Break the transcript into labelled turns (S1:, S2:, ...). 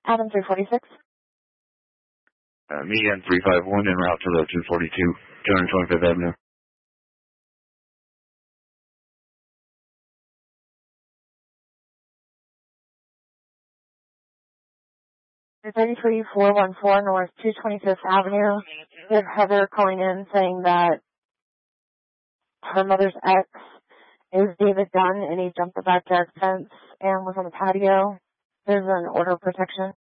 S1: Adam 346.
S2: Me and 351 en route to the 242, 225th Avenue.
S1: 33414 North 225th Avenue. We have Heather calling in saying that her mother's ex is David Dunn, and he jumped the backyard fence and was on the patio. There's an order of protection.